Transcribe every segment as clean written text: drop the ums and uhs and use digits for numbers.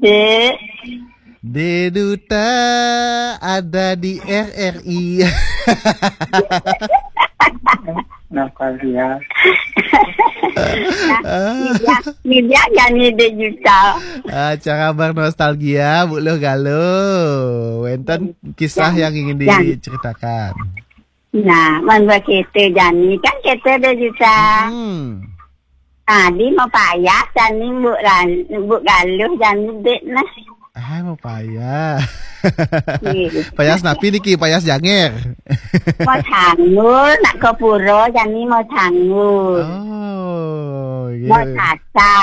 Dek. Deduta ada di RRI. Nostalgia. Media ganti digital. Acara bernostalgia, Bu Loh Galuh. Wenten kisah yang ingin diceritakan. Nah, menurut kita Jani kan kita digital. Tadi mau payah, Jani Bu Galuh, Jani dek nah. Mau payah. Payah napi niki, payah janger. Mau tanggul, nak ke pura, Jani mau tanggul. Oh, iya. Mau tata.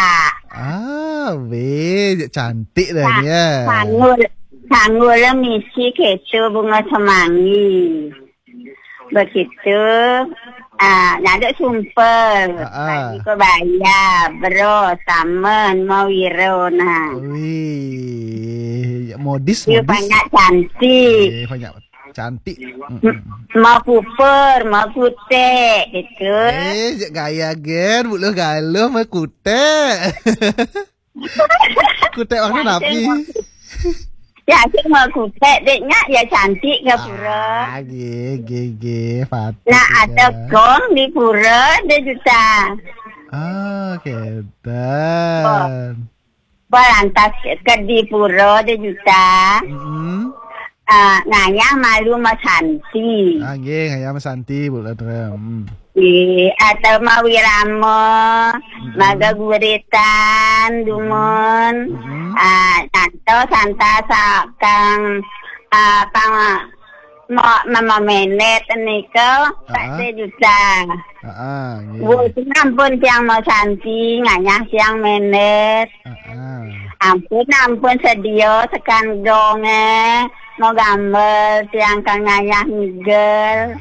Cantik dah ni ya. Tanggul misi kecu bunga semanggi. Begitu, ada sumpel. Lagi ke bayar, bro, samen, mau wiro, nah. Wih, modis. Banyak cantik. Banyak cantik. Mau puper, mau kutek, gitu. Gaya gen, Bu Loh Galuh mau kutek. Kutek warna napi. Ya, saya mau kutek, deknya ya cantik ke pura. Patut. Nah, ada gong di pura, dia juta. Ketan. Berantas ke di pura, dia juta. Ngayah malu mau santi. Ngayah mau santi, Bu Loh. Atau mau wiramo, maga guritan, dumon, atau santa sakang, kang mama menet niko, tak sejuta. Ampun siang mau santi, nganyah siang menet. Ampun sedio sekan donge, mau gambar siang kang nganyah migel.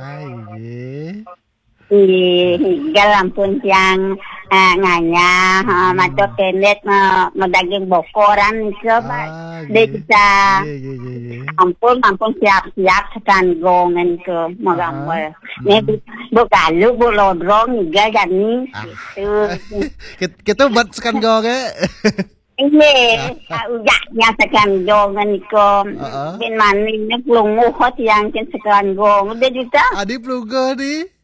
Ampun siang nganya macam tenet mau daging bokoran coba dia bisa ampun siap sekan gongen ke mau gambar ni bukan lu bulodrong juga jani kita buat sekan gong iya ujaknya sekan gongen ke bin maning ni pelungu hot yang sekan gong dia juga adik pelungu ni